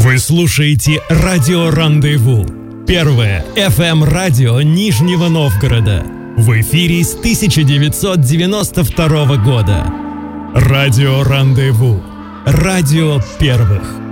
Вы слушаете радио «Рандеву». Первое FM-радио Нижнего Новгорода. В эфире с 1992 года. Радио «Рандеву». Радио первых.